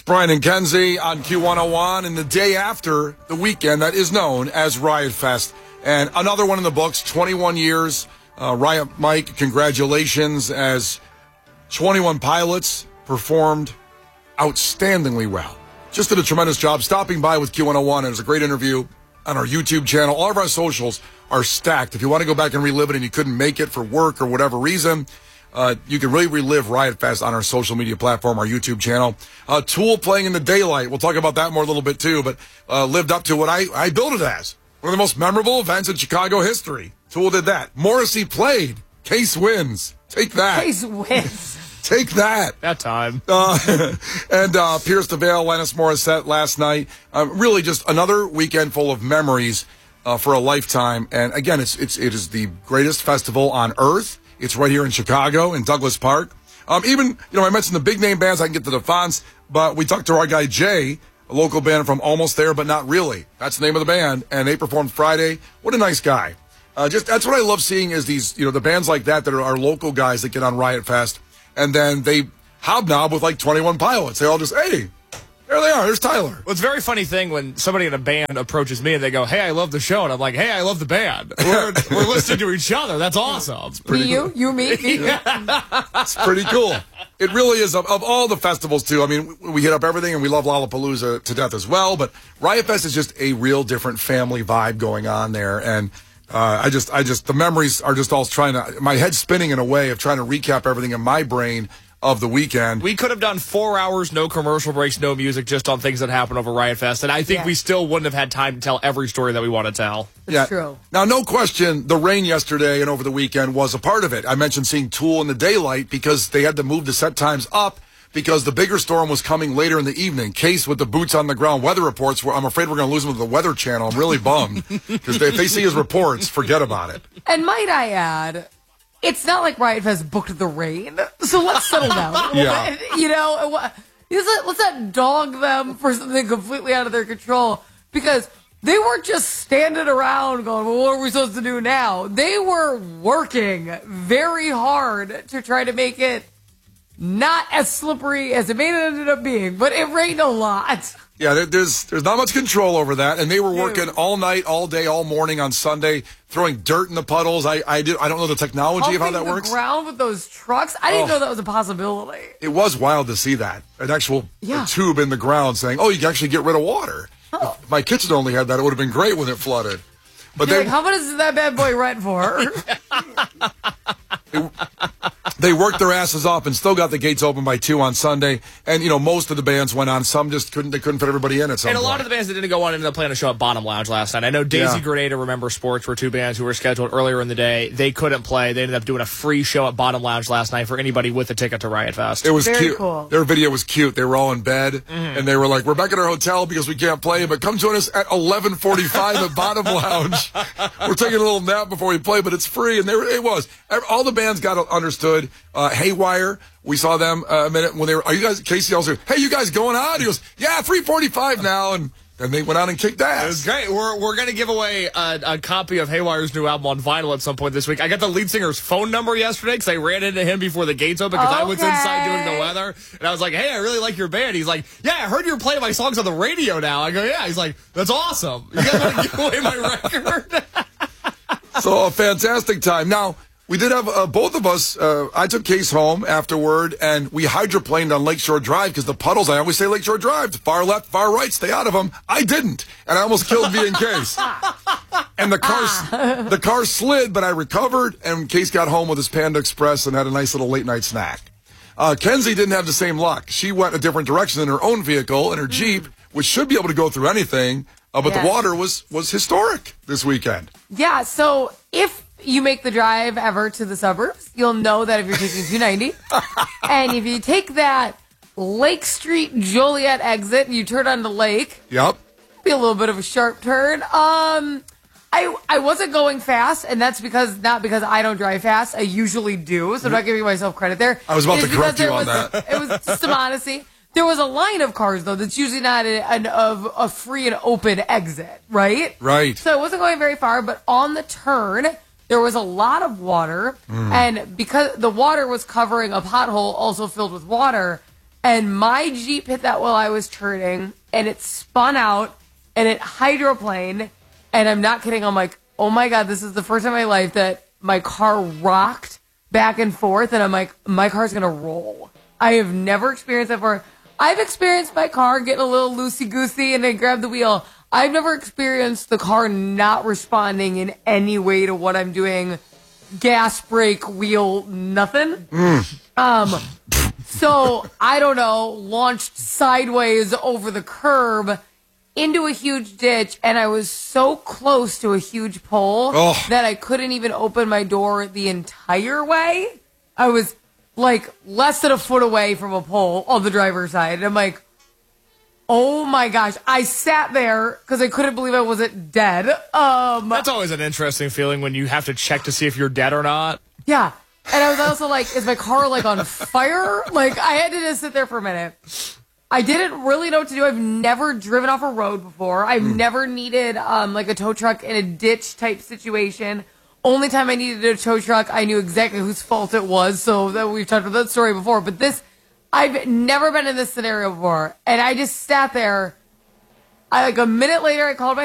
Brian and Kenzie on Q101, and the day after the weekend that is known as Riot Fest. And another one in the books, 21 years. Riot Mike, congratulations, as 21 Pilots performed outstandingly well. Just did a tremendous job stopping by with Q101. It was a great interview on our YouTube channel. All of our socials are stacked. If you want to go back and relive it and you couldn't make it for work or whatever reason, you can really relive Riot Fest on our social media platform, our YouTube channel. Tool playing in the daylight. We'll talk about that more a little bit too, but lived up to what I built it as. One of the most memorable events in Chicago history. Tool did that. Morrissey played. Case wins. Take that. Case wins. Take that. That time. And Pierce DeVale, Alanis Morissette last night. Really just another weekend full of memories for a lifetime. And again, it is the greatest festival on earth. It's right here in Chicago, in Douglas Park. Even, I mentioned the big name bands. I can get to the fonts, but we talked to our guy Jay, a local band from Almost There, but Not Really. That's the name of the band, and they performed Friday. What a nice guy. That's what I love seeing is these, the bands like that are our local guys that get on Riot Fest, and then they hobnob with like 21 Pilots. They all just, hey, there they are. There's Tyler. Well, it's a very funny thing when somebody in a band approaches me and they go, hey, I love the show. And I'm like, hey, I love the band. We're listening to each other. That's awesome. Me, you, you, me. It's pretty cool. It really is. Of all the festivals, too, I mean, we hit up everything, and we love Lollapalooza to death as well. But Riot Fest is just a real different family vibe going on there. And the memories are just all my head's spinning in a way of trying to recap everything in my brain of the weekend. We could have done 4 hours, no commercial breaks, no music, just on things that happened over Riot Fest, and I think we still wouldn't have had time to tell every story that we want to tell. It's true. Now, no question, the rain yesterday and over the weekend was a part of it. I mentioned seeing Tool in the daylight because they had to move the set times up because the bigger storm was coming later in the evening. Case with the boots on the ground weather reports, I'm afraid we're going to lose them to the Weather Channel. I'm really bummed because if they see his reports, forget about it. And might I add, it's not like Riot Fest booked the rain, so let's settle down. Yeah. Let's not dog them for something completely out of their control, because they weren't just standing around going, well, what are we supposed to do now? They were working very hard to try to make it not as slippery as it may have ended up being, but it rained a lot. Yeah, there's not much control over that, and they were working all night, all day, all morning on Sunday, throwing dirt in the puddles. I don't know the technology of how that works. The ground with those trucks. I didn't know that was a possibility. It was wild to see that, an actual tube in the ground saying, "Oh, you can actually get rid of water." Oh. If my kitchen only had that, it would have been great when it flooded. But how much is that bad boy rent for? They worked their asses off and still got the gates open by 2 on Sunday. And, most of the bands went on. Some just couldn't fit everybody in at some point. And a lot of the bands that didn't go on ended up playing a show at Bottom Lounge last night. I know Daisy Grenada, Remember Sports were 2 bands who were scheduled earlier in the day. They couldn't play. They ended up doing a free show at Bottom Lounge last night for anybody with a ticket to Riot Fest. It was very cute. Cool. Their video was cute. They were all in bed, and they were like, we're back at our hotel because we can't play, but come join us at 11:45 at Bottom Lounge. We're taking a little nap before we play, but it's free. And it was. All the bands got understood. Haywire, we saw them a minute when they were, are you guys, Casey also, hey, you guys going on? He goes, yeah, 3:45 now. And they went out and kicked ass. It was great. We're going to give away a copy of Haywire's new album on vinyl at some point this week. I got the lead singer's phone number yesterday because I ran into him before the gates opened because I was inside doing the weather. And I was like, hey, I really like your band. He's like, yeah, I heard you're playing my songs on the radio now. I go, yeah. He's like, that's awesome. You guys want to give away my record? So a fantastic time. Now, we did have both of us. I took Case home afterward, and we hydroplaned on Lakeshore Drive because the puddles. I always say Lakeshore Drive, far left, far right, stay out of them. I didn't, and I almost killed V and Case. And the car slid, but I recovered. And Case got home with his Panda Express and had a nice little late night snack. Kenzie didn't have the same luck. She went a different direction in her own vehicle in her Jeep, which should be able to go through anything. But the water was historic this weekend. Yeah. So if you make the drive ever to the suburbs, you'll know that if you're taking 290, and if you take that Lake Street Joliet exit and you turn onto Lake, be a little bit of a sharp turn. I wasn't going fast, and that's not because I don't drive fast. I usually do, so I'm not giving myself credit there. I was about to correct you on that. It was just some honesty. There was a line of cars, though, that's usually not a free and open exit, right? Right. So I wasn't going very far, but on the turn, there was a lot of water, and because the water was covering a pothole also filled with water, And my Jeep hit that while I was turning, and it spun out, and it hydroplaned. And I'm not kidding. I'm like, oh my God, this is the first time in my life that my car rocked back and forth. And I'm like, my car's going to roll. I have never experienced that before. I've experienced my car getting a little loosey-goosey and then grab the wheel. I've never experienced the car not responding in any way to what I'm doing. Gas, brake, wheel, nothing. So, I don't know, launched sideways over the curb into a huge ditch, and I was so close to a huge pole that I couldn't even open my door the entire way. I was like less than a foot away from a pole on the driver's side. And I'm like, oh my gosh. I sat there because I couldn't believe I wasn't dead. That's always an interesting feeling when you have to check to see if you're dead or not. Yeah. And I was also like, is my car like on fire? Like, I had to just sit there for a minute. I didn't really know what to do. I've never driven off a road before. I've never needed like a tow truck in a ditch type situation. Only time I needed a tow truck, I knew exactly whose fault it was. So that we've talked about that story before. But this, I've never been in this scenario before. And I just sat there. Like a minute later, I called my